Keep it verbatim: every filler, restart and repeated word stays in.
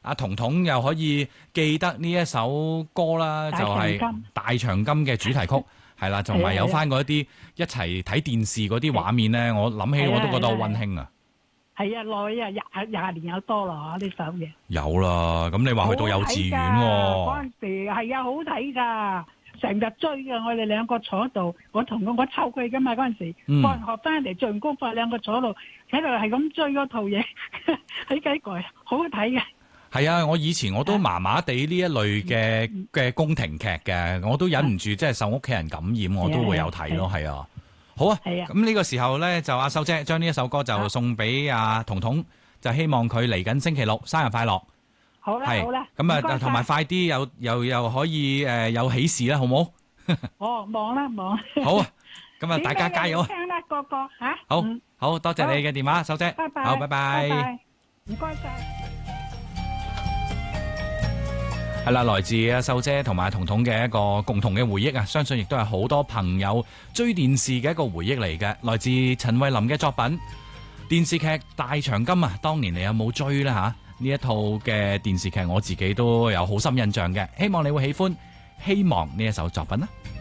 阿彤彤又可以記得呢一首歌啦，就係《大長今》嘅主題曲，係啦，同埋有翻嗰啲一齊睇電視嗰啲畫面咧，我諗起我都覺得好溫馨啊！ 係啊，耐啊，廿廿年有多啦，呢首嘢有啦，咁你話去到幼稚園喎， 嗰陣時係啊，好睇噶，成日追噶，我哋兩個坐喺度，我同佢我湊佢噶嘛，嗰陣時放學翻嚟做完功課，兩個坐喺度喺度係咁追嗰套嘢，喺幾個好好睇嘅。係啊，我以前我都麻麻地呢一類嘅嘅宮廷劇嘅，我都忍唔住即係受屋企人感染，我都會有睇咯，係啊。好啊，咁呢個時候咧就阿秀姐將呢一首歌就送俾阿彤彤，就希望佢嚟緊星期六生日快樂。 好啦，好啦， 咁啊，同埋快啲又又又可以誒有喜事啦，好唔好？ 哦，忙啦忙。 好啊，咁啊大家加油啊！ 聽啦個個嚇。 好，好多謝你嘅電話，秀姐。 拜拜。 好，拜拜。 唔該晒。 係啦，來自阿秀姐同埋彤彤嘅一個共同嘅回憶啊，相信亦都係好多朋友追電視嘅一個回憶嚟嘅。來自陳慧琳嘅作品電視劇《大長今》啊，當年你有冇追呢？吓？呢一套嘅電視劇我自己都有好深印象嘅，希望你會喜歡，希望呢一首作品啦。